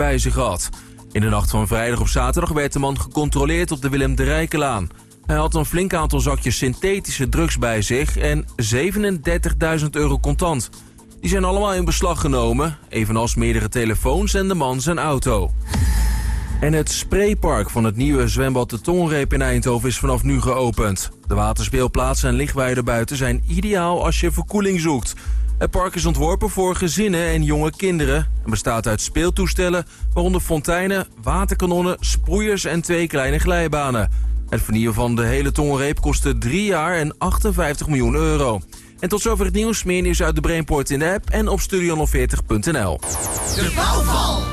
bij zich had. In de nacht van vrijdag op zaterdag werd de man gecontroleerd op de Willem de Rijkenlaan. Hij had een flink aantal zakjes synthetische drugs bij zich en €37.000 contant. Die zijn allemaal in beslag genomen, evenals meerdere telefoons en de man zijn auto. En het spraypark van het nieuwe zwembad De Tonreep in Eindhoven is vanaf nu geopend. De waterspeelplaatsen en lichtweiden buiten zijn ideaal als je verkoeling zoekt. Het park is ontworpen voor gezinnen en jonge kinderen en bestaat uit speeltoestellen, waaronder fonteinen, waterkanonnen, sproeiers en 2 kleine glijbanen. Het vernieuwen van de hele Tonreep kostte 3 jaar en €58 miljoen. En tot zover het nieuws. Meer nieuws uit de Brainport in de app en op studio040.nl. De bouwval!